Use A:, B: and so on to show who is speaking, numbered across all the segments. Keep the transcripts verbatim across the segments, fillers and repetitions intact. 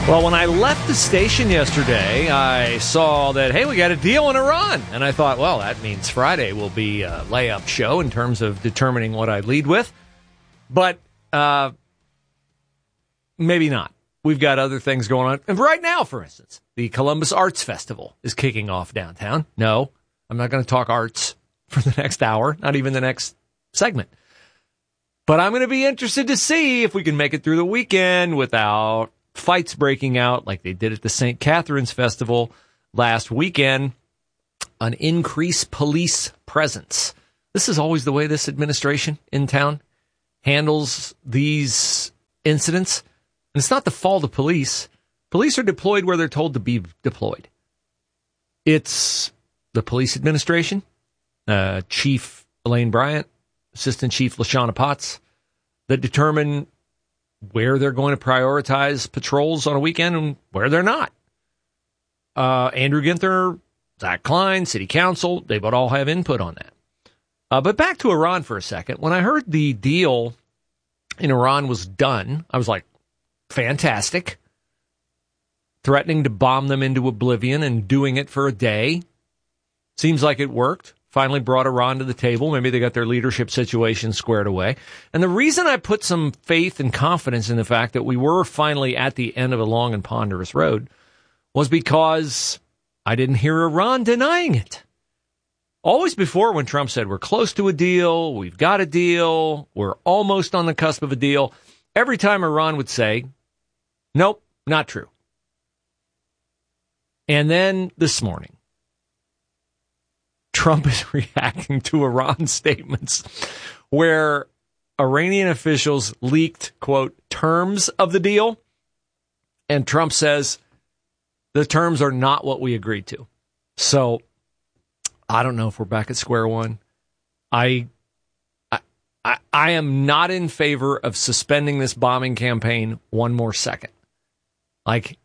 A: Well, when I left the station yesterday, I saw that, hey, we got a deal in Iran. And I thought, well, that means Friday will be a layup show in terms of determining what I lead with. But uh, maybe not. We've got other things going on. And right now, for instance, the Columbus Arts Festival is kicking off downtown. No, I'm not going to talk arts for the next hour, not even the next segment. But I'm going to be interested to see if we can make it through the weekend without fights breaking out like they did at the Saint Catharines Festival last weekend. An increased police presence. This is always the way this administration in town handles these incidents. And it's not the fault of police. Police are deployed where they're told to be deployed. It's the police administration, uh, Chief Elaine Bryant, Assistant Chief LaShawna Potts, that determine where they're going to prioritize patrols on a weekend and where they're not. Uh, Andrew Ginther, Zach Klein, City Council, they would all have input on that. Uh, but back to Iran for a second. When I heard the deal in Iran was done, I was like, fantastic. Threatening to bomb them into oblivion and doing it for a day. Seems like it worked. Finally brought Iran to the table. Maybe they got their leadership situation squared away. And the reason I put some faith and confidence in the fact that we were finally at the end of a long and ponderous road was because I didn't hear Iran denying it. Always before, when Trump said we're close to a deal, we've got a deal, we're almost on the cusp of a deal, every time Iran would say, nope, not true. And then this morning, Trump is reacting to Iran's statements where Iranian officials leaked, quote, terms of the deal. And Trump says the terms are not what we agreed to. So I don't know if we're back at square one. I, I, I, I am not in favor of suspending this bombing campaign one more second. Like,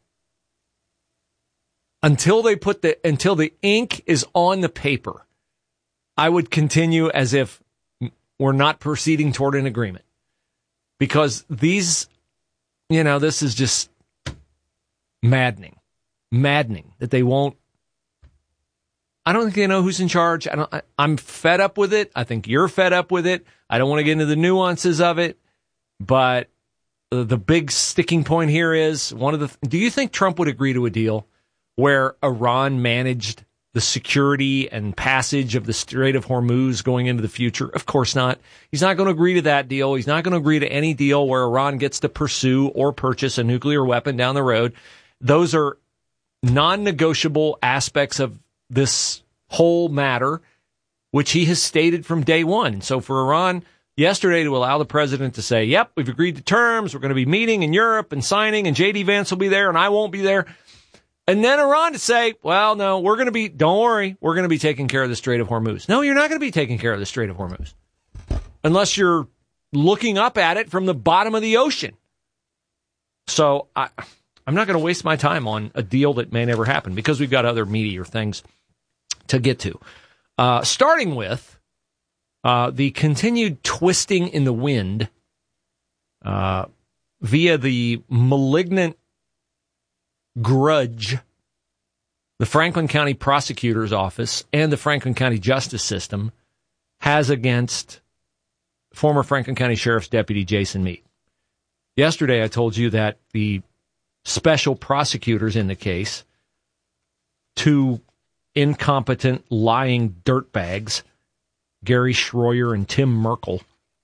A: Until they put the until the ink is on the paper, I would continue as if we're not proceeding toward an agreement. Because these, you know, this is just maddening. Maddening that they won't. I don't think they know who's in charge. I don't I, I'm fed up with it. I think you're fed up with it. I don't want to get into the nuances of it, but the big sticking point here is one of the do you think Trump would agree to a deal where Iran managed the security and passage of the Strait of Hormuz going into the future? Of course not. He's not going to agree to that deal. He's not going to agree to any deal where Iran gets to pursue or purchase a nuclear weapon down the road. Those are non-negotiable aspects of this whole matter, which he has stated from day one. So for Iran yesterday to allow the president to say, yep, we've agreed to terms, we're going to be meeting in Europe and signing, and J D Vance will be there and I won't be there. And then Iran to say, well, no, we're going to be, don't worry, we're going to be taking care of the Strait of Hormuz. No, you're not going to be taking care of the Strait of Hormuz unless you're looking up at it from the bottom of the ocean. So I, I'm not going to waste my time on a deal that may never happen because we've got other meatier things to get to. Uh, starting with uh, the continued twisting in the wind uh, via the malignant grudge the Franklin County Prosecutor's Office and the Franklin County Justice System has against former Franklin County Sheriff's Deputy Jason Meade. Yesterday, I told you that the special prosecutors in the case, two incompetent, lying dirtbags, Gary Schroyer and Tim Merkel,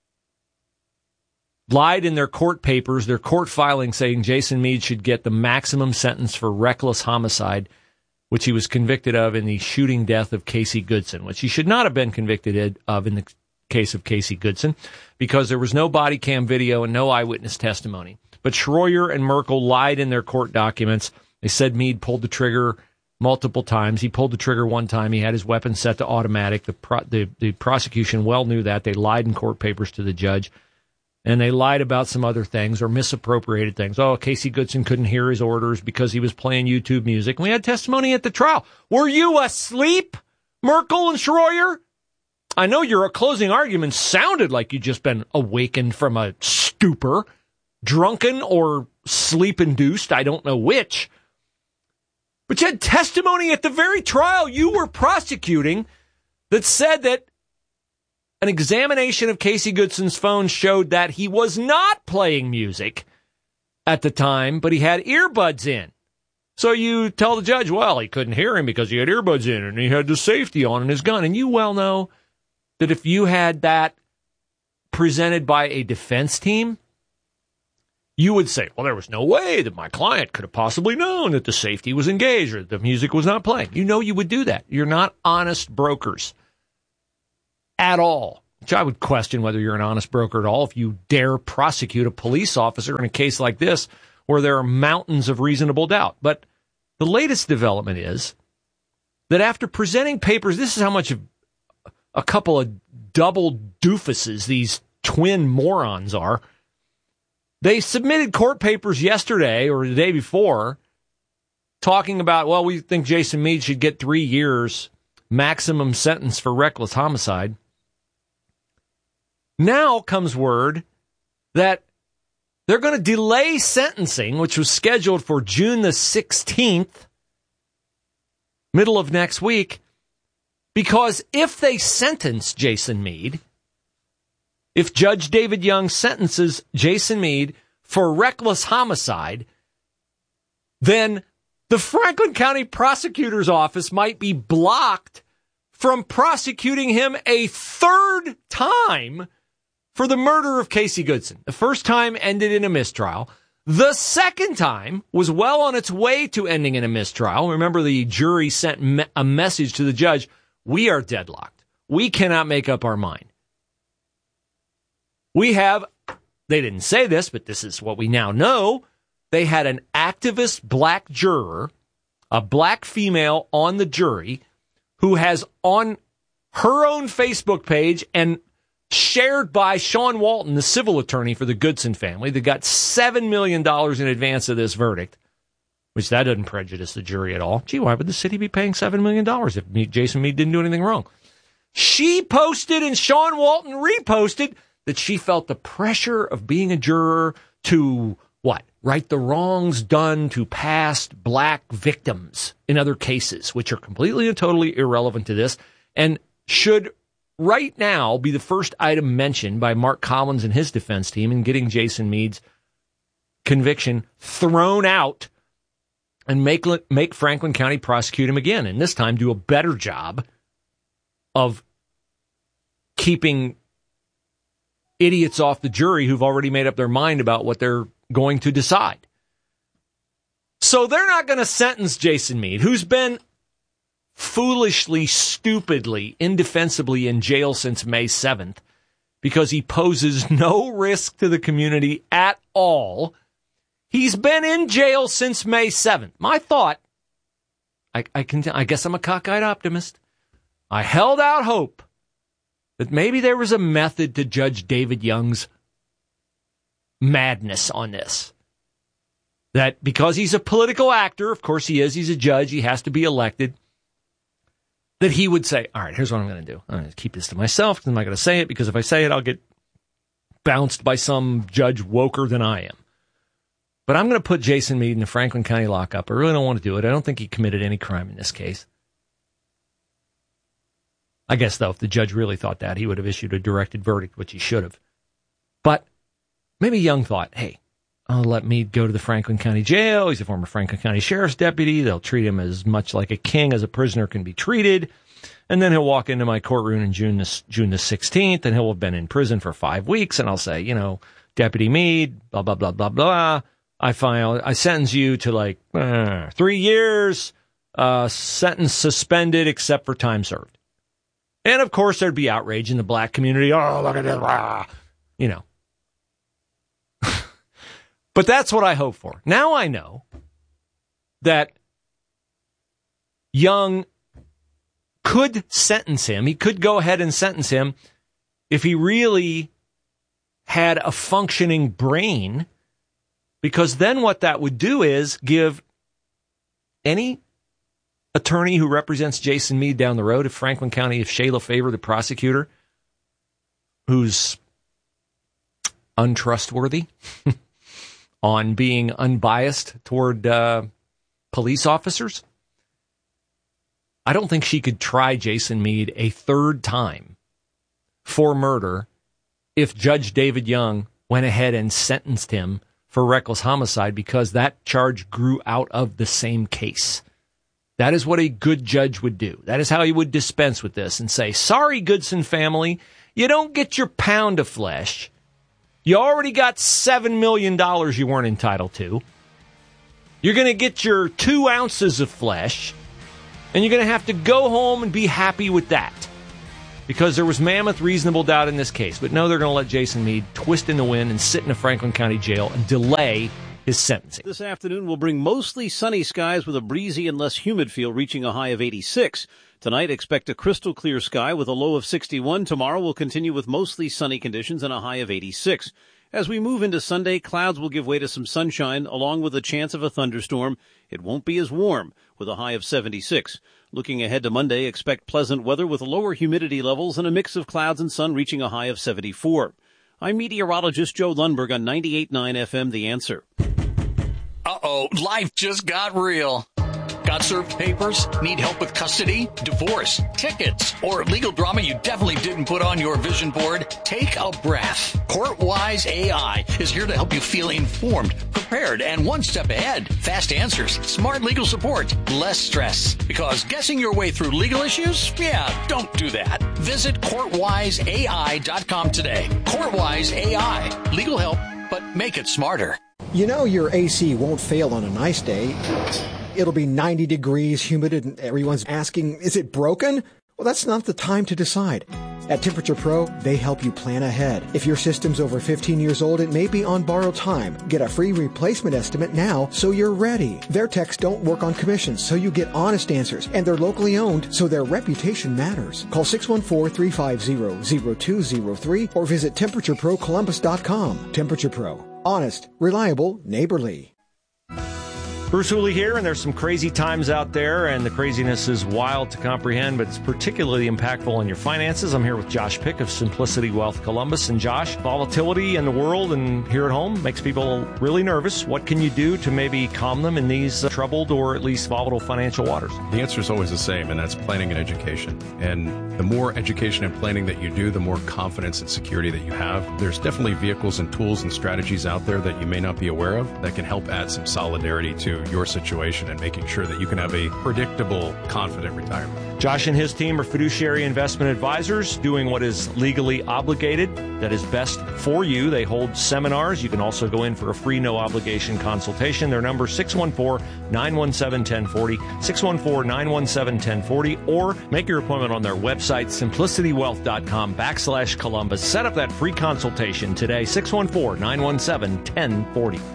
A: lied in their court papers, their court filing, saying Jason Meade should get the maximum sentence for reckless homicide, which he was convicted of in the shooting death of Casey Goodson, which he should not have been convicted of in the case of Casey Goodson, because there was no body cam video and no eyewitness testimony. But Schroyer and Merkel lied in their court documents. They said Meade pulled the trigger multiple times. He pulled the trigger one time. He had his weapon set to automatic. The, pro- the, the prosecution well knew that. They lied in court papers to the judge. And they lied about some other things or misappropriated things. Oh, Casey Goodson couldn't hear his orders because he was playing YouTube music. And we had testimony at the trial. Were you asleep, Merkel and Schroyer? I know your closing argument sounded like you'd just been awakened from a stupor, drunken or sleep-induced, I don't know which. But you had testimony at the very trial you were prosecuting that said that an examination of Casey Goodson's phone showed that he was not playing music at the time, but he had earbuds in. So you tell the judge, well, he couldn't hear him because he had earbuds in and he had the safety on in his gun. And you well know that if you had that presented by a defense team, you would say, well, there was no way that my client could have possibly known that the safety was engaged or the music was not playing. You know you would do that. You're not honest brokers at all, which I would question whether you're an honest broker at all if you dare prosecute a police officer in a case like this where there are mountains of reasonable doubt. But the latest development is that after presenting papers, this is how much of a couple of double doofuses these twin morons are. They submitted court papers yesterday or the day before talking about, well, we think Jason Meade should get three years maximum sentence for reckless homicide. Now comes word that they're going to delay sentencing, which was scheduled for June the sixteenth, middle of next week, because if they sentence Jason Meade, if Judge David Young sentences Jason Meade for reckless homicide, then the Franklin County Prosecutor's Office might be blocked from prosecuting him a third time for the murder of Casey Goodson. The first time ended in a mistrial. The second time was well on its way to ending in a mistrial. Remember, the jury sent me- a message to the judge, we are deadlocked. We cannot make up our mind. We have, they didn't say this, but this is what we now know. They had an activist black juror, a black female on the jury, who has on her own Facebook page and shared by Sean Walton, the civil attorney for the Goodson family, that got seven million dollars in advance of this verdict, which that doesn't prejudice the jury at all. Gee, why would the city be paying seven million dollars if Jason Meade didn't do anything wrong? She posted and Sean Walton reposted that she felt the pressure of being a juror to, what, right the wrongs done to past black victims in other cases, which are completely and totally irrelevant to this, and should right now be the first item mentioned by Mark Collins and his defense team in getting Jason Meade's conviction thrown out and make, make Franklin County prosecute him again, and this time do a better job of keeping idiots off the jury who've already made up their mind about what they're going to decide. So they're not going to sentence Jason Meade, who's been foolishly, stupidly, indefensibly in jail since May seventh, because he poses no risk to the community at all. He's been in jail since May seventh. My thought, I, I, can, I guess I'm a cockeyed optimist. I held out hope that maybe there was a method to Judge David Young's madness on this. That because he's a political actor, of course he is, he's a judge, he has to be elected, that he would say, all right, here's what I'm going to do. I'm going to keep this to myself because I'm not going to say it, because if I say it, I'll get bounced by some judge woker than I am. But I'm going to put Jason Meade in the Franklin County lockup. I really don't want to do it. I don't think he committed any crime in this case. I guess, though, if the judge really thought that, he would have issued a directed verdict, which he should have. But maybe Young thought, hey, I'll let Meade go to the Franklin County Jail. He's a former Franklin County Sheriff's deputy. They'll treat him as much like a king as a prisoner can be treated. And then he'll walk into my courtroom in June the, June the sixteenth, and he'll have been in prison for five weeks. And I'll say, you know, Deputy Meade, blah, blah, blah, blah, blah. I file, I sentence you to like uh, three years, uh, sentence suspended except for time served. And, of course, there'd be outrage in the black community. Oh, look at this. Rah. You know. But that's what I hope for. Now I know that Young could sentence him. He could go ahead and sentence him if he really had a functioning brain, because then what that would do is give any attorney who represents Jason Meade down the road, if Franklin County, if Shayla Favor, the prosecutor, who's untrustworthy, on being unbiased toward uh, police officers. I don't think she could try Jason Meade a third time for murder if Judge David Young went ahead and sentenced him for reckless homicide, because that charge grew out of the same case. That is what a good judge would do. That is how he would dispense with this and say, sorry, Goodson family, you don't get your pound of flesh. You already got seven million dollars you weren't entitled to. You're going to get your two ounces of flesh, and you're going to have to go home and be happy with that, because there was mammoth reasonable doubt in this case. But no, they're going to let Jason Meade twist in the wind and sit in a Franklin County jail and delay his sentencing.
B: This afternoon will bring mostly sunny skies with a breezy and less humid feel, reaching a high of eighty-six. Tonight, expect a crystal clear sky with a low of sixty-one. Tomorrow will continue with mostly sunny conditions and a high of eighty-six. As we move into Sunday, clouds will give way to some sunshine, along with a chance of a thunderstorm. It won't be as warm, with a high of seventy-six. Looking ahead to Monday, expect pleasant weather with lower humidity levels and a mix of clouds and sun, reaching a high of seventy-four. I'm meteorologist Joe Lundberg on ninety-eight point nine F M, The Answer.
C: Uh-oh, life just got real. Got served papers? Need help with custody, divorce, tickets, or legal drama you definitely didn't put on your vision board? Take a breath. CourtWise A I is here to help you feel informed, prepared, and one step ahead. Fast answers, smart legal support, less stress. Because guessing your way through legal issues? Yeah, don't do that. Visit court wise A I dot com today. CourtWise A I. Legal help, but make it smarter.
D: You know your A C won't fail on a nice day. It'll be ninety degrees, humid, and everyone's asking, is it broken? Well, that's not the time to decide. At Temperature Pro, they help you plan ahead. If your system's over fifteen years old, it may be on borrowed time. Get a free replacement estimate now so you're ready. Their techs don't work on commissions, so you get honest answers. And they're locally owned, so their reputation matters. Call six one four, three five zero, zero two zero three or visit temperature pro columbus dot com. Temperature Pro. Honest, reliable, neighborly.
A: Bruce Hooley here, and there's some crazy times out there, and the craziness is wild to comprehend, but it's particularly impactful on your finances. I'm here with Josh Pick of Simplicity Wealth Columbus. And Josh, volatility in the world and here at home makes people really nervous. What can you do to maybe calm them in these uh, troubled or at least volatile financial waters?
E: The answer is always the same, and that's planning and education. And the more education and planning that you do, the more confidence and security that you have. There's definitely vehicles and tools and strategies out there that you may not be aware of that can help add some solidarity to your situation and making sure that you can have a predictable, confident retirement.
A: Josh and his team are fiduciary investment advisors doing what is legally obligated, that is best for you. They hold seminars. You can also go in for a free, no-obligation consultation. Their number is six one four, nine one seven, one zero four zero, six one four, nine one seven, one zero four zero, or make your appointment on their website, simplicity wealth dot com backslash Columbus. Set up that free consultation today, six one four, nine one seven, one zero four zero.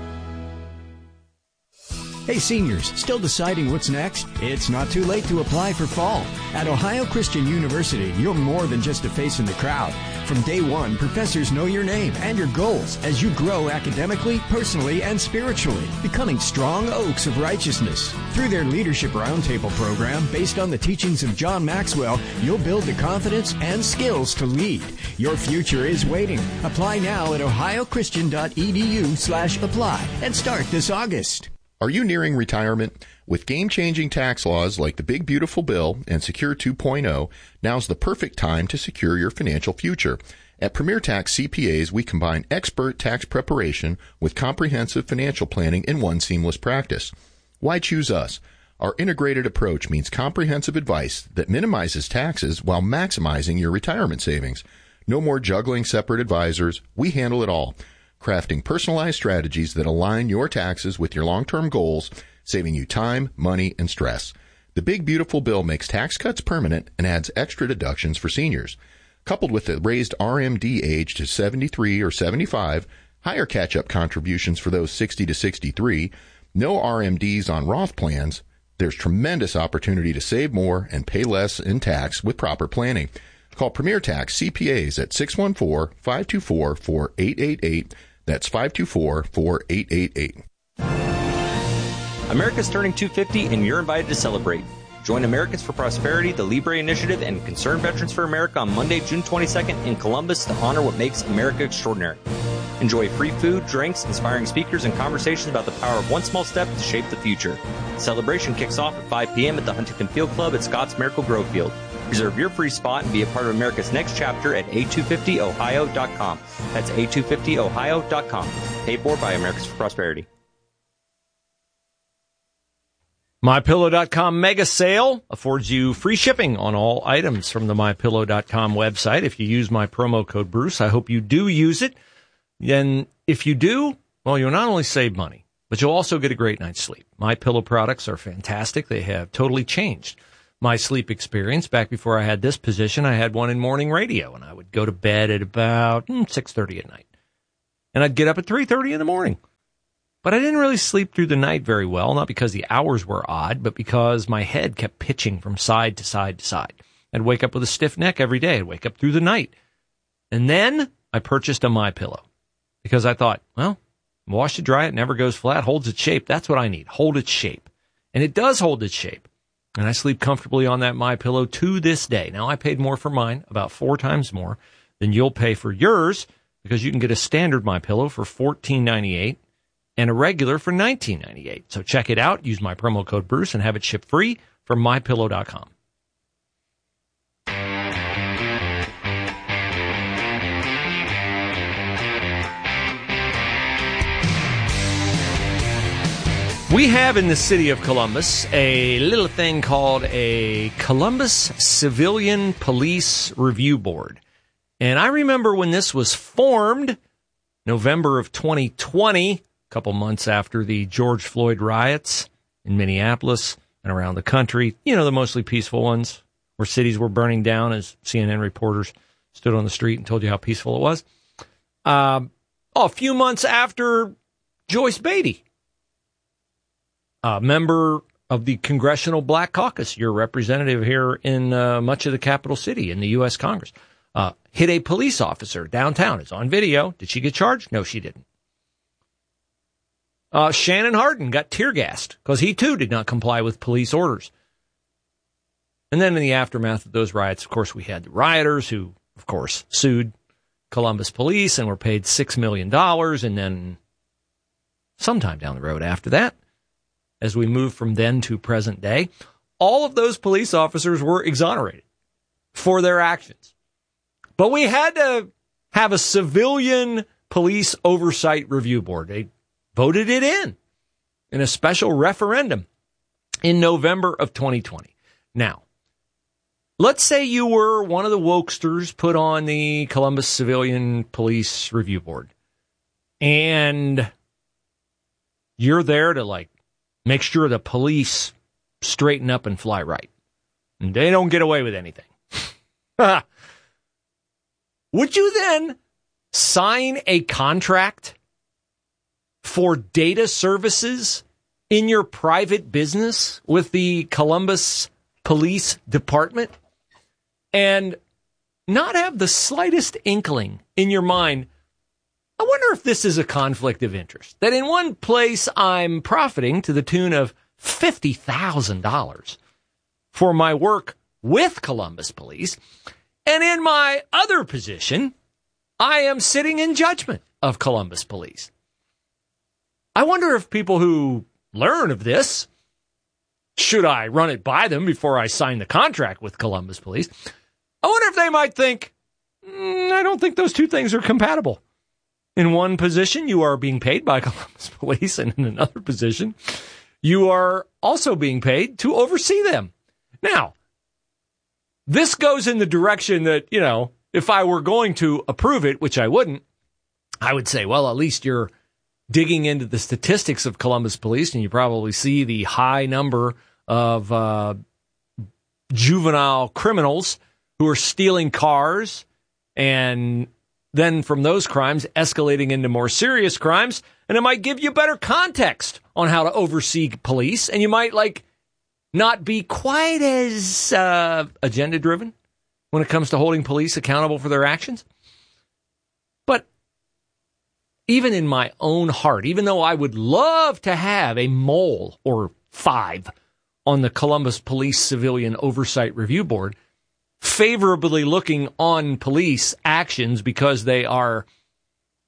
F: Hey seniors, still deciding what's next? It's not too late to apply for fall. At Ohio Christian University, you're more than just a face in the crowd. From day one, professors know your name and your goals as you grow academically, personally, and spiritually, becoming strong oaks of righteousness. Through their Leadership Roundtable program, based on the teachings of John Maxwell, you'll build the confidence and skills to lead. Your future is waiting. Apply now at ohio christian dot e d u slash apply and start this August.
G: Are you nearing retirement? With game-changing tax laws like the Big Beautiful Bill and Secure two point oh, now's the perfect time to secure your financial future. At Premier Tax C P As, we combine expert tax preparation with comprehensive financial planning in one seamless practice. Why choose us? Our integrated approach means comprehensive advice that minimizes taxes while maximizing your retirement savings. No more juggling separate advisors. We handle it all, crafting personalized strategies that align your taxes with your long-term goals, saving you time, money, and stress. The Big Beautiful Bill makes tax cuts permanent and adds extra deductions for seniors. Coupled with the raised R M D age to seventy-three or seventy-five, higher catch-up contributions for those sixty to sixty-three, no R M Ds on Roth plans, there's tremendous opportunity to save more and pay less in tax with proper planning. Call Premier Tax C P As at six one four, five two four, four eight eight eight. That's five two four, four eight eight eight.
H: America's turning two fifty, and you're invited to celebrate. Join Americans for Prosperity, the Libre Initiative, and Concerned Veterans for America on Monday, June twenty-second in Columbus to honor what makes America extraordinary. Enjoy free food, drinks, inspiring speakers, and conversations about the power of one small step to shape the future. The celebration kicks off at five p.m. at the Huntington Field Club at Scotts Miracle Grove Field. Reserve your free spot and be a part of America's next chapter at A two fifty ohio dot com. That's A two fifty ohio dot com. Paid for by Americans for Prosperity.
A: My Pillow dot com mega sale affords you free shipping on all items from the My Pillow dot com website. If you use my promo code Bruce, I hope you do use it. Then if you do, well, you'll not only save money, but you'll also get a great night's sleep. My Pillow products are fantastic. They have totally changed my sleep experience. Back before I had this position, I had one in morning radio, and I would go to bed at about mm, six thirty at night. And I'd get up at three thirty in the morning. But I didn't really sleep through the night very well, not because the hours were odd, but because my head kept pitching from side to side to side. I'd wake up with a stiff neck every day. I'd wake up through the night. And then I purchased a MyPillow because I thought, well, wash it dry, it never goes flat, holds its shape. That's what I need, hold its shape. And it does hold its shape. And I sleep comfortably on that MyPillow to this day. Now, I paid more for mine, about four times more than you'll pay for yours, because you can get a standard MyPillow for fourteen ninety-eight and a regular for nineteen ninety-eight. So check it out. Use my promo code Bruce and have it shipped free from my pillow dot com. We have in the city of Columbus a little thing called a Columbus Civilian Police Review Board. And I remember when this was formed, November of twenty twenty, a couple months after the George Floyd riots in Minneapolis and around the country, you know, the mostly peaceful ones where cities were burning down as C N N reporters stood on the street and told you how peaceful it was. Um, oh, a few months after Joyce Beatty, a member of the Congressional Black Caucus, your representative here in uh, much of the capital city in the U S Congress, uh, hit a police officer downtown. It's on video. Did she get charged? No, she didn't. Uh, Shannon Hardin got tear gassed because he, too, did not comply with police orders. And then in the aftermath of those riots, of course, we had the rioters who, of course, sued Columbus police and were paid six million dollars. And then sometime down the road after that, as we move from then to present day, all of those police officers were exonerated for their actions. But we had to have a civilian police oversight review board. They voted it in in a special referendum in November of twenty twenty. Now, let's say you were one of the wokesters put on the Columbus Civilian Police Review Board, and you're there to, like, make sure the police straighten up and fly right. And they don't get away with anything. Would you then sign a contract for data services in your private business with the Columbus Police Department and not have the slightest inkling in your mind, I wonder if this is a conflict of interest? That in one place I'm profiting to the tune of fifty thousand dollars for my work with Columbus Police, and in my other position, I am sitting in judgment of Columbus Police. I wonder if people who learn of this, should I run it by them before I sign the contract with Columbus Police, I wonder if they might think, mm, I don't think those two things are compatible. In one position, you are being paid by Columbus Police, and in another position, you are also being paid to oversee them. Now, this goes in the direction that, you know, if I were going to approve it, which I wouldn't, I would say, well, at least you're digging into the statistics of Columbus Police, and you probably see the high number of uh, juvenile criminals who are stealing cars, and then from those crimes escalating into more serious crimes, and it might give you better context on how to oversee police, and you might, like, not be quite as uh, agenda-driven when it comes to holding police accountable for their actions. But even in my own heart, even though I would love to have a mole or five on the Columbus Police Civilian Oversight Review Board, favorably looking on police actions because they are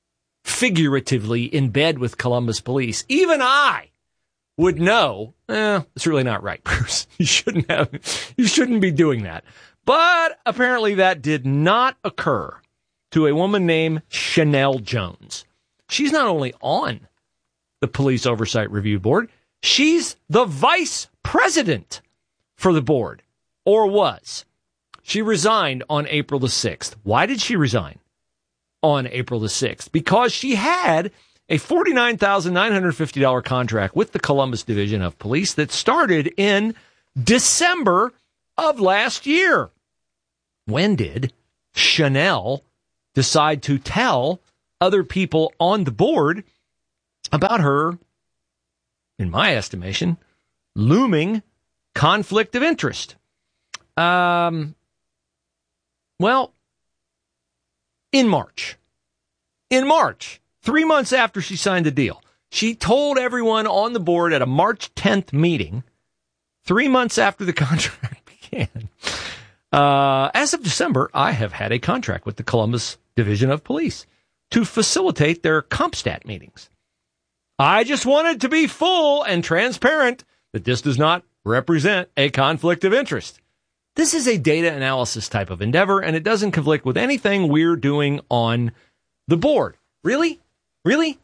A: figuratively in bed with Columbus police, even I would know, eh, it's really not right, Bruce. You shouldn't have, you shouldn't be doing that. But apparently that did not occur to a woman named Chanel Jones. She's not only on the Police Oversight Review Board, she's the vice president for the board, or was. She resigned on April the sixth. Why did she resign on April the sixth? Because she had a forty-nine thousand nine hundred fifty dollars contract with the Columbus Division of Police that started in December of last year. When did Chanel decide to tell other people on the board about her, in my estimation, looming conflict of interest? Um, well, in March. In March, three months after she signed the deal, she told everyone on the board at a March tenth meeting, three months after the contract began, uh, as of December, I have had a contract with the Columbus Division of Police to facilitate their CompStat meetings. I just wanted to be full and transparent that this does not represent a conflict of interest. This is a data analysis type of endeavor, and it doesn't conflict with anything we're doing on the board. Really? Really?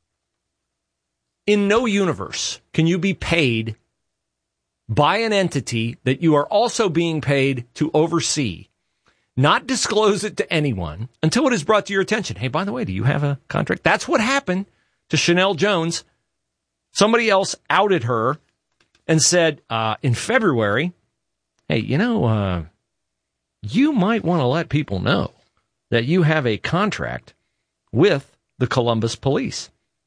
A: In no universe can you be paid by an entity that you are also being paid to oversee, not disclose it to anyone until it is brought to your attention. Hey, by the way, do you have a contract? That's what happened to Chanel Jones. Somebody else outed her and said uh, in February, hey, you know, uh, you might want to let people know that you have a contract with the Columbus Police.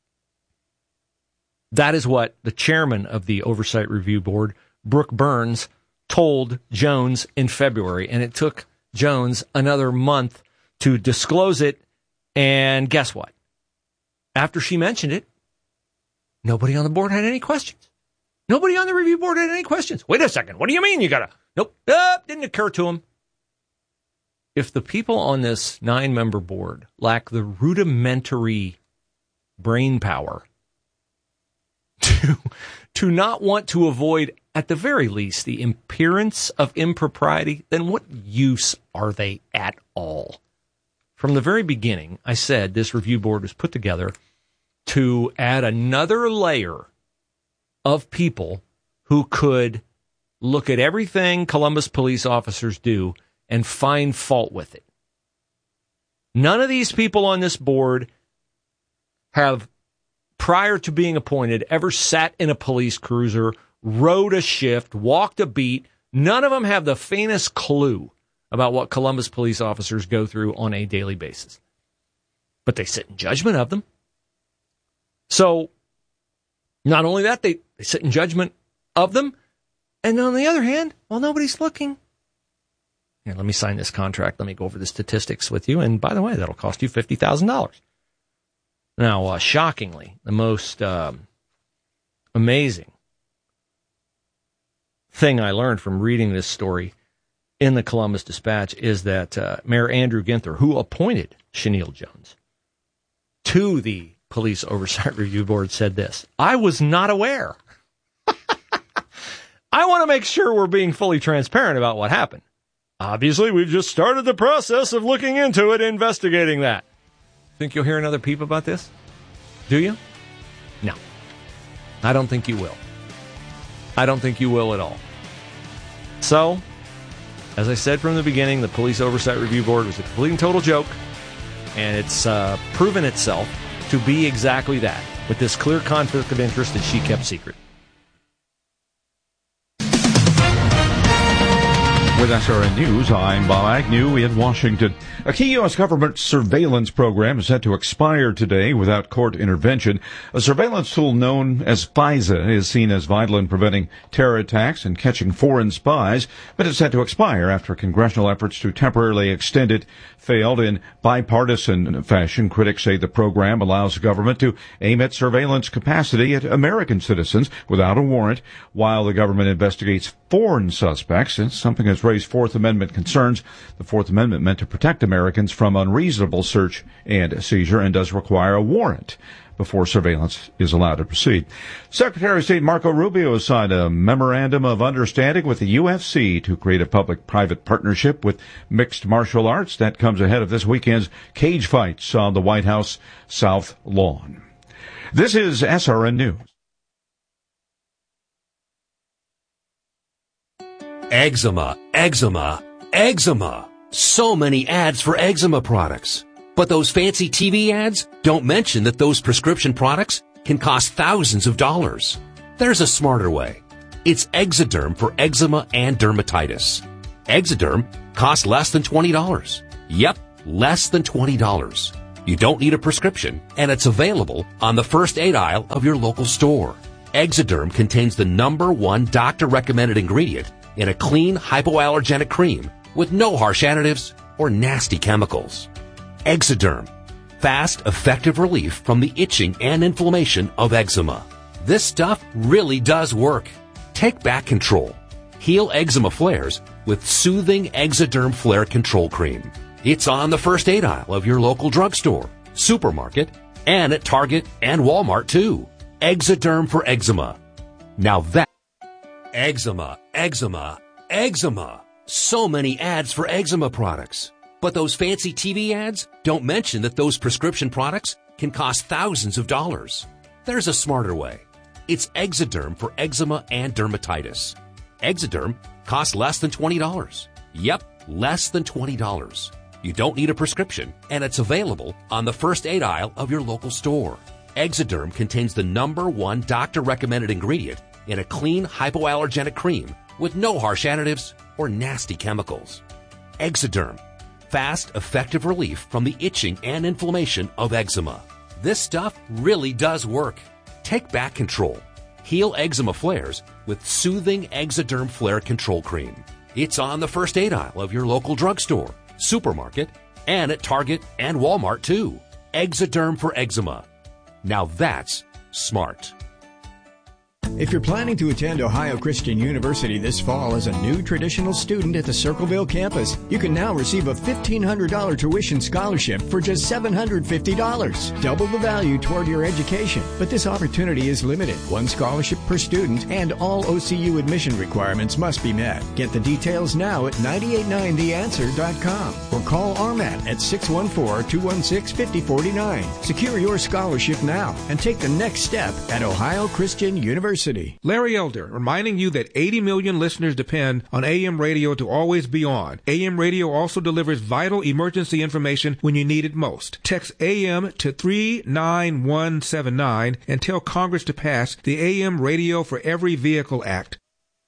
A: That is what the chairman of the Oversight Review Board, Brooke Burns, told Jones in February, and it took Jones another month to disclose it. And guess what? After she mentioned it, nobody on the board had any questions. Nobody on the review board had any questions. Wait a second. What do you mean you gotta? Nope. Uh, didn't occur to them. If the people on this nine-member board lack the rudimentary brain power to, to not want to avoid, at the very least, the appearance of impropriety, then what use are they at all? From the very beginning, I said this review board was put together to add another layer of people who could look at everything Columbus police officers do and find fault with it. None of these people on this board have, prior to being appointed, ever sat in a police cruiser, rode a shift, walked a beat. None of them have the faintest clue about what Columbus police officers go through on a daily basis. But they sit in judgment of them. So, not only that, they, they sit in judgment of them. And on the other hand, while nobody's looking, here, let me sign this contract. Let me go over the statistics with you. And by the way, that'll cost you fifty thousand dollars. Now, uh, shockingly, the most um, amazing thing I learned from reading this story in the Columbus Dispatch is that uh, Mayor Andrew Ginther, who appointed Chanel Jones to the Police Oversight Review Board, said this: I was not aware. I want to make sure we're being fully transparent about what happened. Obviously, we've just started the process of looking into it, investigating that. Think you'll hear another peep about this? Do you? No. I don't think you will. I don't think you will at all. So, as I said from the beginning, the Police Oversight Review Board was a complete and total joke, and it's uh, proven itself to be exactly that, with this clear conflict of interest that she kept secret.
I: With S R N News, I'm Bob Agnew in Washington. A key U S government surveillance program is set to expire today without court intervention. A surveillance tool known as FISA is seen as vital in preventing terror attacks and catching foreign spies, but it's set to expire after congressional efforts to temporarily extend it failed in bipartisan fashion. Critics say the program allows government to aim at surveillance capacity at American citizens without a warrant, while the government investigates foreign suspects. It's something that's raised raised Fourth Amendment concerns. The Fourth Amendment meant to protect Americans from unreasonable search and seizure and does require a warrant before surveillance is allowed to proceed. Secretary of State Marco Rubio signed a memorandum of understanding with the U F C to create a public-private partnership with mixed martial arts. That comes ahead of this weekend's cage fights on the White House South Lawn. This is S R N News.
J: Eczema, eczema, eczema. So many ads for eczema products. But those fancy T V ads don't mention that those prescription products can cost thousands of dollars. There's a smarter way. It's Exoderm for eczema and dermatitis. Exoderm costs less than twenty dollars. Yep, less than twenty dollars. You don't need a prescription, and it's available on the first aid aisle of your local store. Exoderm contains the number one doctor-recommended ingredient in a clean, hypoallergenic cream with no harsh additives or nasty chemicals. Exoderm. Fast, effective relief from the itching and inflammation of eczema. This stuff really does work. Take back control. Heal eczema flares with soothing Exoderm Flare Control Cream. It's on the first aid aisle of your local drugstore, supermarket, and at Target and Walmart too. Exoderm for eczema. Now that... Eczema, eczema, eczema. So many ads for eczema products. But those fancy T V ads don't mention that those prescription products can cost thousands of dollars. There's a smarter way. It's Exoderm for eczema and dermatitis. Exoderm costs less than twenty dollars. Yep, less than twenty dollars. You don't need a prescription, and it's available on the first aid aisle of your local store. Exoderm contains the number one doctor-recommended ingredient in a clean, hypoallergenic cream with no harsh additives or nasty chemicals. Exoderm. Fast, effective relief from the itching and inflammation of eczema. This stuff really does work. Take back control. Heal eczema flares with soothing Exoderm Flare Control Cream. It's on the first aid aisle of your local drugstore, supermarket, and at Target and Walmart too. Exoderm for eczema. Now that's smart.
F: If you're planning to attend Ohio Christian University this fall as a new traditional student at the Circleville campus, you can now receive a fifteen hundred dollars tuition scholarship for just seven hundred fifty dollars. Double the value toward your education. But this opportunity is limited. One scholarship per student, and all O C U admission requirements must be met. Get the details now at nine eight nine the answer dot com or call R M A T at six one four, two one six, five zero four nine. Secure your scholarship now and take the next step at Ohio Christian University.
K: Larry Elder, reminding you that eighty million listeners depend on A M radio to always be on. A M radio also delivers vital emergency information when you need it most. Text A M to three nine one seven nine and tell Congress to pass the A M Radio for Every Vehicle Act.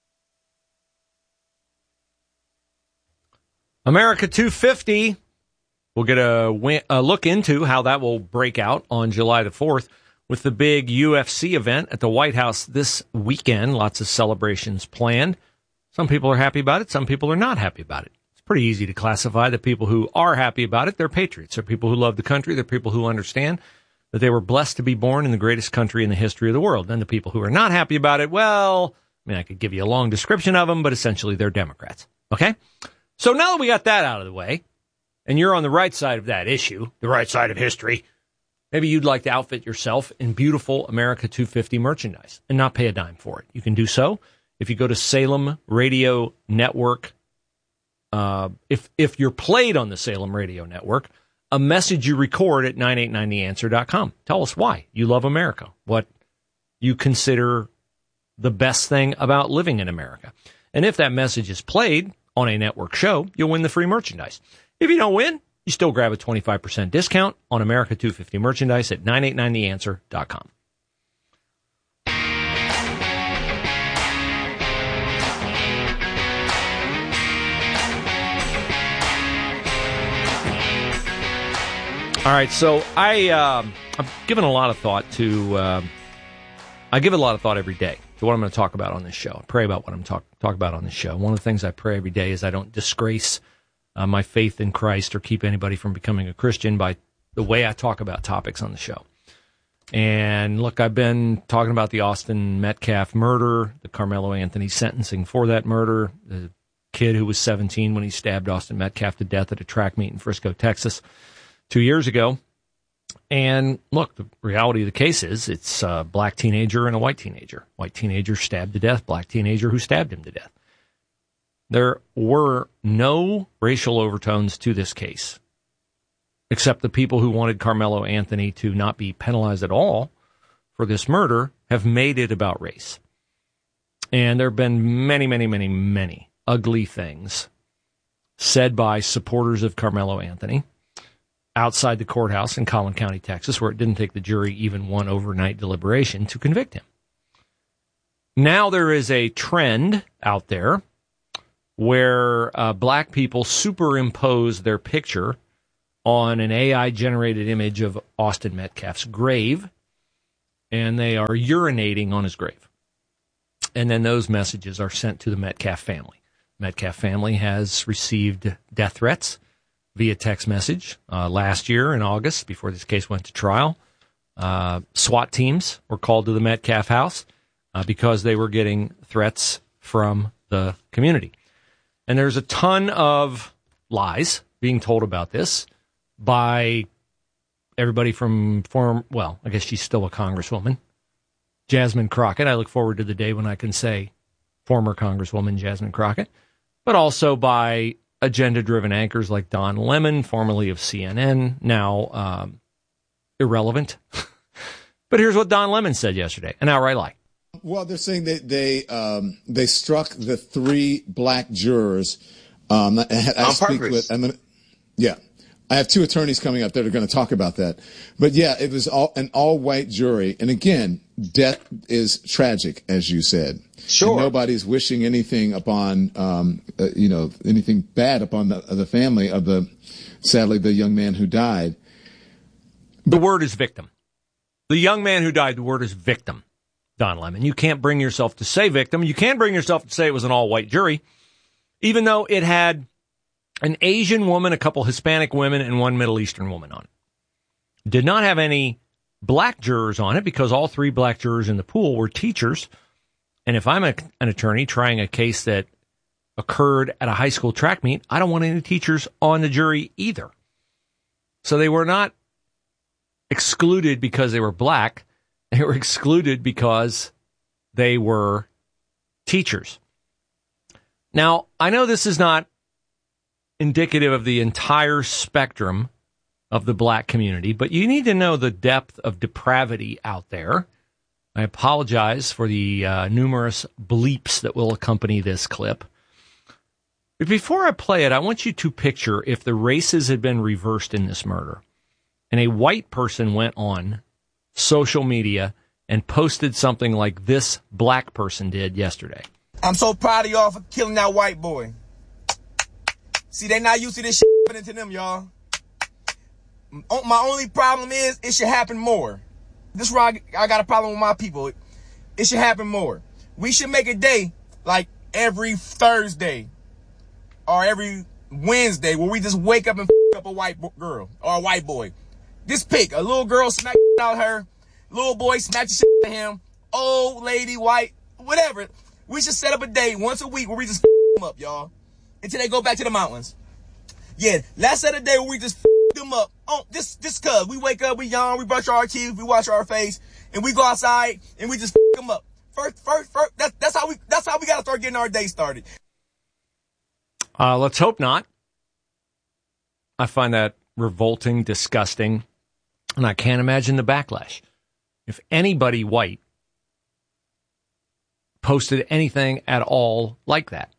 A: America two fifty. We'll get a, a look into how that will break out on July the fourth. With the big U F C event at the White House this weekend, lots of celebrations planned. Some people are happy about it. Some people are not happy about it. It's pretty easy to classify the people who are happy about it. They're patriots. They're people who love the country. They're people who understand that they were blessed to be born in the greatest country in the history of the world. And the people who are not happy about it, well, I mean, I could give you a long description of them, but essentially they're Democrats. Okay? So now that we got that out of the way, and you're on the right side of that issue, the right side of history, maybe you'd like to outfit yourself in beautiful America two fifty merchandise and not pay a dime for it. You can do so if you go to Salem Radio Network. Uh, if if you're played on the Salem Radio Network, a message you record at nine eight nine the answer dot com. Tell us why you love America, what you consider the best thing about living in America. And if that message is played on a network show, you'll win the free merchandise. If you don't win, you still grab a twenty-five percent discount on America two fifty merchandise at nine eight nine the answer dot com. All right, so I, uh, I've given a lot of thought to, uh, I give it a lot of thought every day to what I'm going to talk about on this show. I pray about what I'm talk, talk about on this show. One of the things I pray every day is I don't disgrace Uh, my faith in Christ or keep anybody from becoming a Christian by the way I talk about topics on the show. And look, I've been talking about the Austin Metcalf murder, the Carmelo Anthony sentencing for that murder, the kid who was seventeen when he stabbed Austin Metcalf to death at a track meet in Frisco, Texas, two years ago. And look, the reality of the case is it's a black teenager and a white teenager. White teenager stabbed to death, black teenager who stabbed him to death. There were no racial overtones to this case, except the people who wanted Carmelo Anthony to not be penalized at all for this murder have made it about race. And there have been many, many, many, many ugly things said by supporters of Carmelo Anthony outside the courthouse in Collin County, Texas, where it didn't take the jury even one overnight deliberation to convict him. Now there is a trend out there where uh, black people superimpose their picture on an A I-generated image of Austin Metcalf's grave, and they are urinating on his grave. And then those messages are sent to the Metcalf family. Metcalf family has received death threats via text message uh, last year in August, before this case went to trial. Uh, SWAT teams were called to the Metcalf house uh, because they were getting threats from the community. And there's a ton of lies being told about this by everybody from former, well, I guess she's still a congresswoman, Jasmine Crockett. I look forward to the day when I can say former Congresswoman Jasmine Crockett, but also by agenda-driven anchors like Don Lemon, formerly of C N N, now um, irrelevant. But here's what Don Lemon said yesterday, an outright lie.
L: Well, they're saying that they um, they struck the three black jurors. Um, I, I
M: On
L: speak
M: purpose.
L: with, I'm gonna, yeah, I have two attorneys coming up that are going to talk about that. But yeah, it was all, an all-white jury, and again, death is tragic, as you said.
M: Sure.
L: And nobody's wishing anything upon, um, uh, you know, anything bad upon the, the family of the, sadly, the young man who died.
A: The word is victim. The young man who died, the word is victim, Don Lemon. You can't bring yourself to say victim. You can bring yourself to say it was an all-white jury, even though it had an Asian woman, a couple Hispanic women, and one Middle Eastern woman on it. Did not have any black jurors on it because all three black jurors in the pool were teachers. And if I'm a, an attorney trying a case that occurred at a high school track meet, I don't want any teachers on the jury either. So they were not excluded because they were black. They were excluded because they were teachers. Now, I know this is not indicative of the entire spectrum of the black community, but you need to know the depth of depravity out there. I apologize for the uh, numerous bleeps that will accompany this clip. But before I play it, I want you to picture if the races had been reversed in this murder and a white person went on social media and posted something like this black person did yesterday.
N: I'm so proud of y'all for killing that white boy. See, they not used to this shit happening to them, y'all. My only problem is it should happen more. This is where I, I got a problem with my people. It should happen more. We should make a day like every Thursday or every Wednesday where we just wake up and f- up a white girl or a white boy. Just pick a little girl, smack out her. Little boy, smack the shit out of him. Old lady, white, whatever. We should set up a day once a week where we just f- them up, y'all, until they go back to the mountains. Yeah, let's set a day where we just f- them up. Oh, just, just cause we wake up, we yawn, we brush our teeth, we wash our face, and we go outside and we just f- them up. First, first, first. That's that's how we that's how we gotta start getting our day started.
A: Uh, let's hope not. I find that revolting, disgusting, and I can't imagine the backlash. If anybody white posted anything at all like that.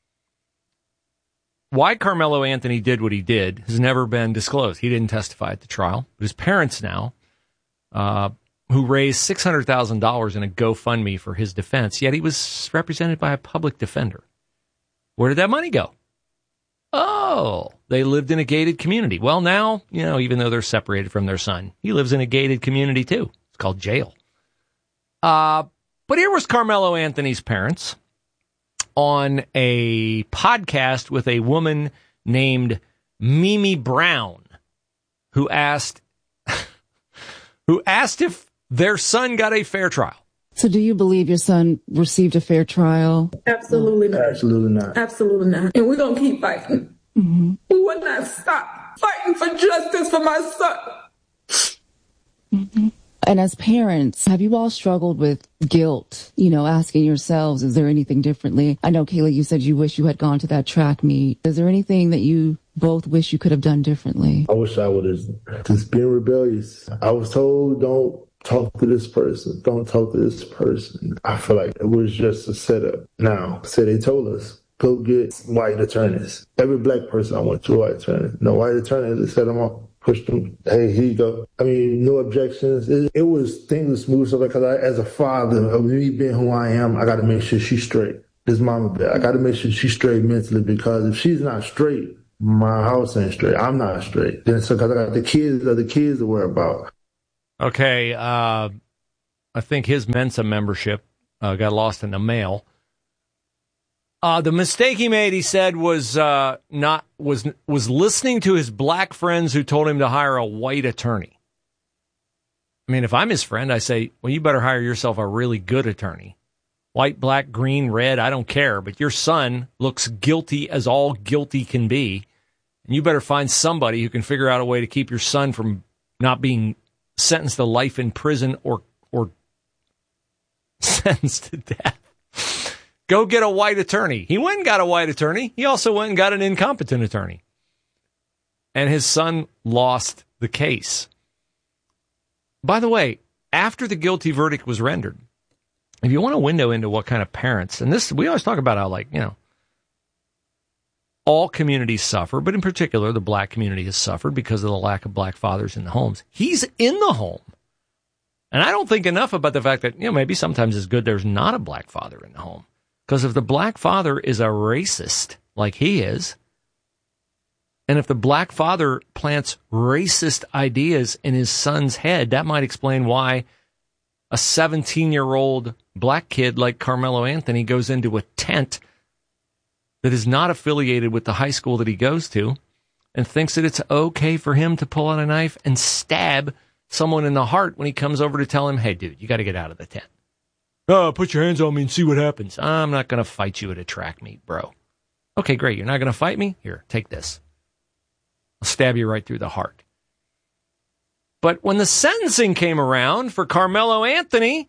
A: Why Carmelo Anthony did what he did has never been disclosed. He didn't testify at the trial. But his parents now, uh, who raised six hundred thousand dollars in a GoFundMe for his defense, yet he was represented by a public defender. Where did that money go? Oh, they lived in a gated community. Well, now, you know, even though they're separated from their son, he lives in a gated community too. It's called jail. Uh, but here was Carmelo Anthony's parents on a podcast with a woman named Mimi Brown, who asked, who asked if their son got a fair trial.
M: So do you believe your son received a fair trial?
O: Absolutely not.
P: Absolutely not.
O: Absolutely not. And we're going to keep fighting.
M: Mm-hmm.
O: We will not stop fighting for justice for my son.
M: Mm-hmm. And as parents, have you all struggled with guilt, you know, asking yourselves, is there anything differently? I know, Kayla, you said you wish you had gone to that track meet. Is there anything that you both wish you could have done differently?
P: I wish I would have just been rebellious. I was told, don't talk to this person. Don't talk to this person. I feel like it was just a setup. Now, say they told us, go get white attorneys. Every black person I went to a white attorney. No white attorney, they set them up. Pushed them. Hey, here you go. I mean, no objections. It, it was things were smooth stuff because I, as a father of me being who I am, I got to make sure she's straight. This mama bear, I got to make sure she's straight mentally because if she's not straight, my house ain't straight. I'm not straight. Then so because I got the kids, the kids to worry about.
A: Okay, uh, I think his Mensa membership uh, got lost in the mail. Uh, the mistake he made, he said, was uh, not was was listening to his black friends who told him to hire a white attorney. I mean, if I'm his friend, I say, well, you better hire yourself a really good attorney. White, black, green, red, I don't care. But your son looks guilty as all guilty can be. And you better find somebody who can figure out a way to keep your son from not being sentenced to life in prison or or sentenced to death. Go get a white attorney. He went and got a white attorney. He also went and got an incompetent attorney. And his son lost the case. By the way, after the guilty verdict was rendered, if you want a window into what kind of parents, and this, we always talk about how, like, you know, all communities suffer, but in particular, the black community has suffered because of the lack of black fathers in the homes. He's in the home. And I don't think enough about the fact that, you know, maybe sometimes it's good there's not a black father in the home. Because if the black father is a racist, like he is, and if the black father plants racist ideas in his son's head, that might explain why a seventeen-year-old black kid like Carmelo Anthony goes into a tent that is not affiliated with the high school that he goes to and thinks that it's okay for him to pull out a knife and stab someone in the heart when he comes over to tell him, hey, dude, you got to get out of the tent. Oh, put your hands on me and see what happens. I'm not going to fight you at a track meet, bro. Okay, great. You're not going to fight me? Here, take this. I'll stab you right through the heart. But when the sentencing came around for Carmelo Anthony,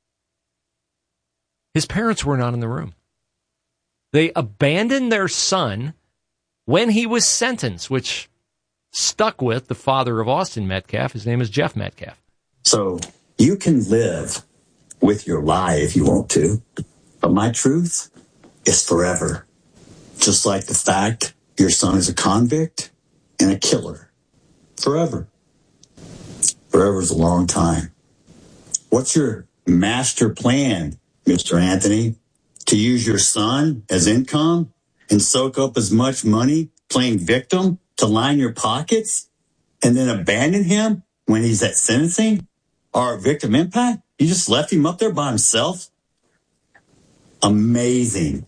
A: his parents were not in the room. They abandoned their son when he was sentenced, which stuck with the father of Austin Metcalf. His name is Jeff Metcalf.
Q: So you can live with your lie if you want to, but my truth is forever. Just like the fact your son is a convict and a killer. Forever. Forever is a long time. What's your master plan, Mister Anthony? To use your son as income and soak up as much money playing victim to line your pockets and then abandon him when he's at sentencing or victim impact? You just left him up there by himself? Amazing.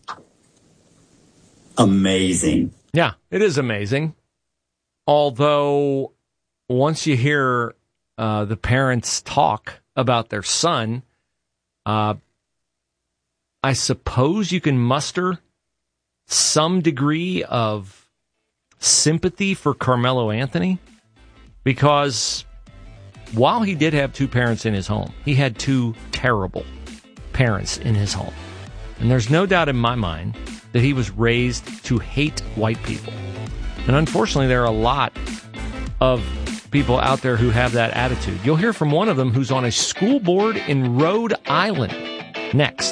Q: Amazing.
A: Yeah, it is amazing. Although, once you hear uh, the parents talk about their son, uh, I suppose you can muster some degree of sympathy for Carmelo Anthony, because while he did have two parents in his home, he had two terrible parents in his home. And there's no doubt in my mind that he was raised to hate white people. And unfortunately, there are a lot of people out there who have that attitude. You'll hear from one of them who's on a school board in Rhode Island next.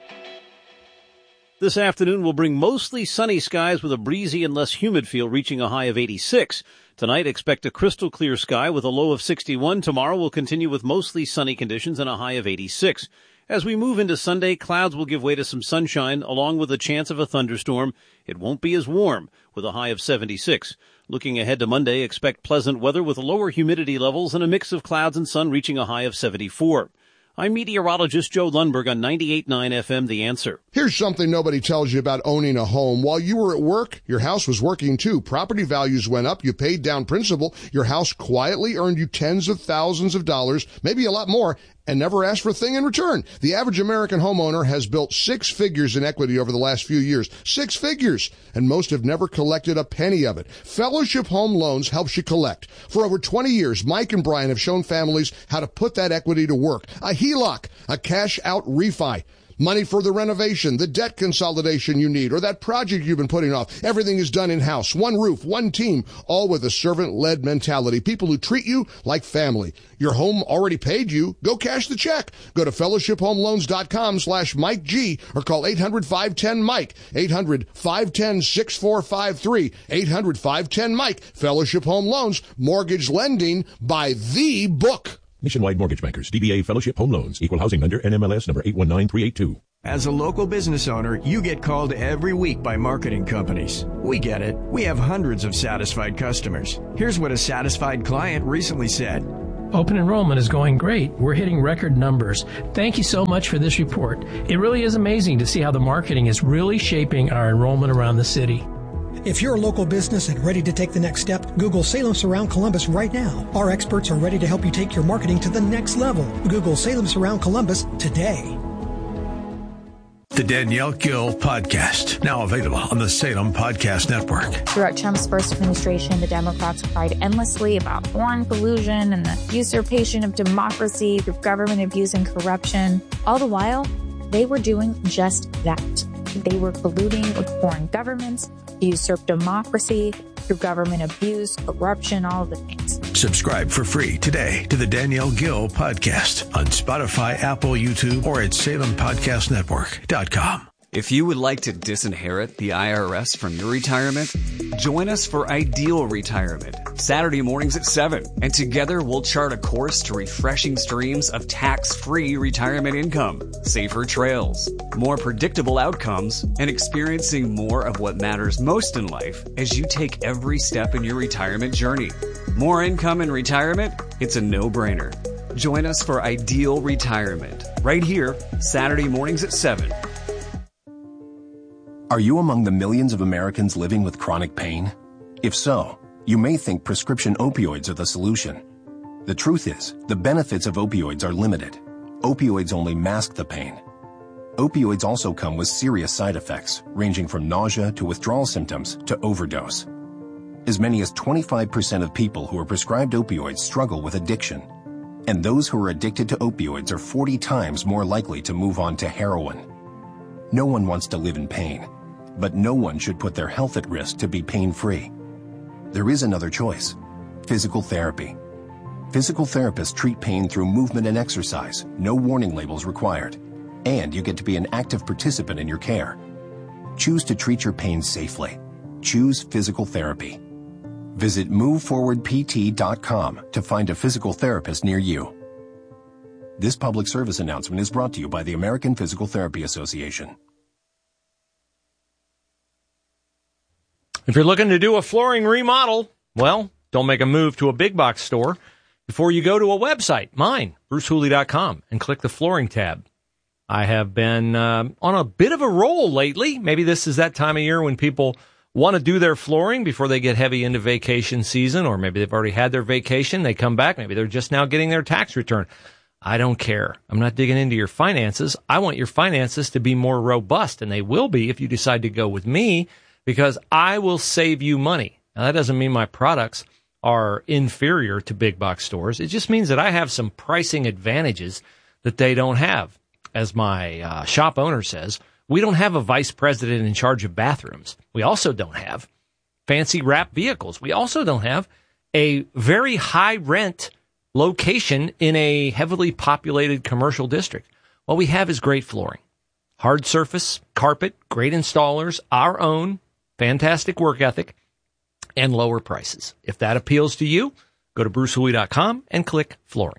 B: This afternoon will bring mostly sunny skies with a breezy and less humid feel reaching a high of eighty-six. Tonight, expect a crystal clear sky with a low of sixty-one. Tomorrow will continue with mostly sunny conditions and a high of eighty-six. As we move into Sunday, clouds will give way to some sunshine along with a chance of a thunderstorm. It won't be as warm with a high of seventy-six. Looking ahead to Monday, expect pleasant weather with lower humidity levels and a mix of clouds and sun reaching a high of seventy-four. I'm meteorologist Joe Lundberg on ninety-eight point nine F M, The Answer.
R: Here's something nobody tells you about owning a home. While you were at work, your house was working too. Property values went up. You paid down principal. Your house quietly earned you tens of thousands of dollars, maybe a lot more, and never ask for a thing in return. The average American homeowner has built six figures in equity over the last few years. Six figures. And most have never collected a penny of it. Fellowship Home Loans helps you collect. For over twenty years, Mike and Brian have shown families how to put that equity to work. A H E L O C, a cash-out refi. Money for the renovation, the debt consolidation you need, or that project you've been putting off. Everything is done in-house. One roof, one team, all with a servant-led mentality. People who treat you like family. Your home already paid you. Go cash the check. Go to fellowship home loans dot com slash Mike G or call eight hundred, five one zero, Mike. eight hundred, five one zero, six four five three. eight hundred, five one zero, Mike. Fellowship Home Loans. Mortgage lending by the book.
S: Nationwide Mortgage Bankers, D B A Fellowship Home Loans, Equal Housing Lender, N M L S number eight one nine three eight two.
F: As a local business owner, you get called every week by marketing companies. We get it. We have hundreds of satisfied customers. Here's what a satisfied client recently said.
T: Open enrollment is going great. We're hitting record numbers. Thank you so much for this report. It really is amazing to see how the marketing is really shaping our enrollment around the city.
U: If you're a local business and ready to take the next step, Google Salem Surround Columbus right now. Our experts are ready to help you take your marketing to the next level. Google Salem Surround Columbus today.
V: The Danielle Gill Podcast, now available on the Salem Podcast Network.
W: Throughout Trump's first administration, the Democrats cried endlessly about foreign collusion and the usurpation of democracy through government abuse and corruption. All the while, they were doing just that. They were colluding with foreign governments to usurp democracy through government abuse, corruption, all of the things.
V: Subscribe for free today to the Danielle Gill Podcast on Spotify, Apple, YouTube, or at salem podcast network dot com.
X: If you would like to disinherit the I R S from your retirement, join us for Ideal Retirement, Saturday mornings at seven. And together we'll chart a course to refreshing streams of tax-free retirement income, safer trails, more predictable outcomes, and experiencing more of what matters most in life as you take every step in your retirement journey. More income in retirement? It's a no-brainer. Join us for Ideal Retirement, right here, Saturday mornings at seven.
Y: Are you among the millions of Americans living with chronic pain? If so, you may think prescription opioids are the solution. The truth is, the benefits of opioids are limited. Opioids only mask the pain. Opioids also come with serious side effects, ranging from nausea to withdrawal symptoms to overdose. As many as twenty-five percent of people who are prescribed opioids struggle with addiction. And those who are addicted to opioids are forty times more likely to move on to heroin. No one wants to live in pain, but no one should put their health at risk to be pain-free. There is another choice: physical therapy. Physical therapists treat pain through movement and exercise, no warning labels required, and you get to be an active participant in your care. Choose to treat your pain safely. Choose physical therapy. Visit move forward p t dot com to find a physical therapist near you. This public service announcement is brought to you by the American Physical Therapy Association.
A: If you're looking to do a flooring remodel, well, don't make a move to a big box store before you go to a website, mine, bruce hooley dot com, and click the flooring tab. I have been uh, on a bit of a roll lately. Maybe this is that time of year when people want to do their flooring before they get heavy into vacation season, or maybe they've already had their vacation, they come back, maybe they're just now getting their tax return. I don't care. I'm not digging into your finances. I want your finances to be more robust, and they will be if you decide to go with me, because I will save you money. Now, that doesn't mean my products are inferior to big box stores. It just means that I have some pricing advantages that they don't have. As my uh, shop owner says, we don't have a vice president in charge of bathrooms. We also don't have fancy wrap vehicles. We also don't have a very high rent location in a heavily populated commercial district. What we have is great flooring, hard surface, carpet, great installers, our own, fantastic work ethic, and lower prices. If that appeals to you, go to bruce hooley dot com and click flooring.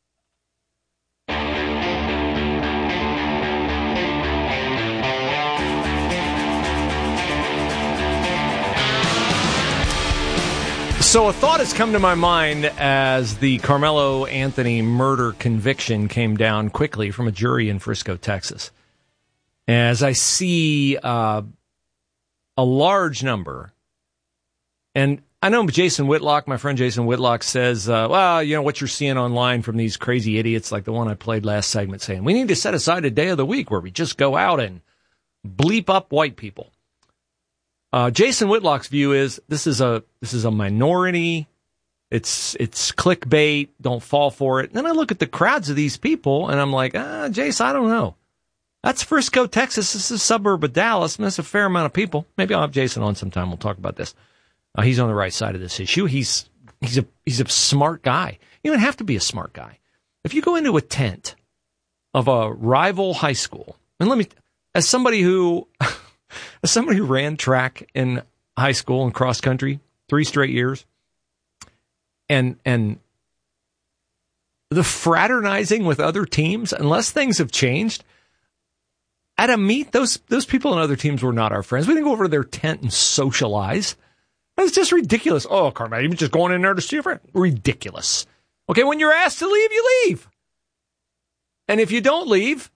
A: So a thought has come to my mind as the Carmelo Anthony murder conviction came down quickly from a jury in Frisco, Texas. As I see uh, a large number, and I know Jason Whitlock, my friend Jason Whitlock, says, uh, well, you know, what you're seeing online from these crazy idiots like the one I played last segment saying, we need to set aside a day of the week where we just go out and bleep up white people. Uh, Jason Whitlock's view is this is a this is a minority. It's it's clickbait. Don't fall for it. And then I look at the crowds of these people, and I'm like, ah, Jace, I don't know. That's Frisco, Texas. This is a suburb of Dallas, and that's a fair amount of people. Maybe I'll have Jason on sometime. We'll talk about this. Uh, he's on the right side of this issue. He's he's a he's a smart guy. You don't have to be a smart guy. If you go into a tent of a rival high school, and let me, as somebody who, as somebody who ran track in high school and cross country three straight years, and and the fraternizing with other teams, unless things have changed, at a meet, those those people on other teams were not our friends. We didn't go over to their tent and socialize. It's just ridiculous. Oh, Carmel, you're just going in there to see your friend. Ridiculous. Okay, when you're asked to leave, you leave. And if you don't leave,